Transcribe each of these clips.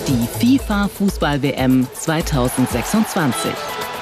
die FIFA-Fußball-WM 2026.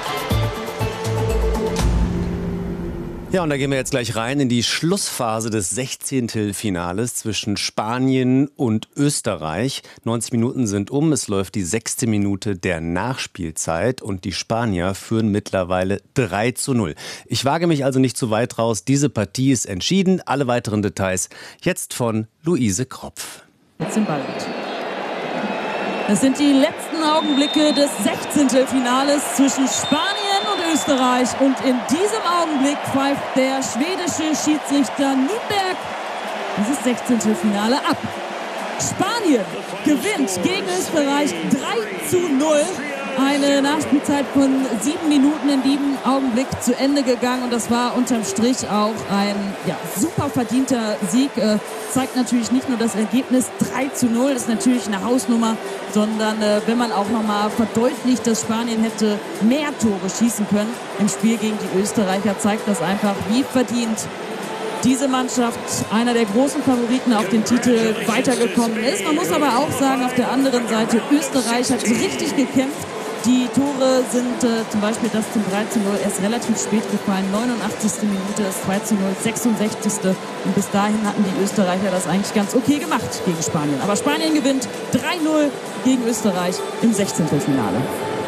Ja, und da gehen wir jetzt gleich rein in die Schlussphase des 16. Finales zwischen Spanien und Österreich. 90 Minuten sind um, es läuft die 6. Minute der Nachspielzeit und die Spanier führen mittlerweile 3:0. Ich wage mich also nicht zu weit raus, diese Partie ist entschieden. Alle weiteren Details jetzt von Luise Kropf. Jetzt im Ball. Das sind die letzten Augenblicke des 16. Finales zwischen Spanien und Österreich. Und in diesem Augenblick pfeift der schwedische Schiedsrichter Nienberg dieses 16. Finale ab. Spanien gewinnt gegen Österreich 3:0. Eine Nachspielzeit von 7 Minuten in diesem Augenblick zu Ende gegangen. Und das war unterm Strich auch ein super verdienter Sieg. Zeigt natürlich nicht nur das Ergebnis 3:0, das ist natürlich eine Hausnummer, sondern wenn man auch nochmal verdeutlicht, dass Spanien hätte mehr Tore schießen können im Spiel gegen die Österreicher, zeigt das einfach, wie verdient diese Mannschaft, einer der großen Favoriten auf den Titel, weitergekommen ist. Man muss aber auch sagen, auf der anderen Seite, Österreich hat richtig gekämpft. Die Tore sind zum Beispiel das zum 3:0 erst relativ spät gefallen. 89. Minute, das 2:0, 66. Und bis dahin hatten die Österreicher das eigentlich ganz okay gemacht gegen Spanien. Aber Spanien gewinnt 3:0 gegen Österreich im 16. Finale.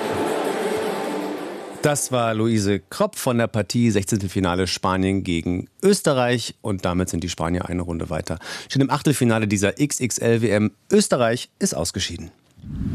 Das war Luise Kropf von der Partie 16. Finale Spanien gegen Österreich. Und damit sind die Spanier eine Runde weiter. Schon im Achtelfinale dieser XXL-WM. Österreich ist ausgeschieden.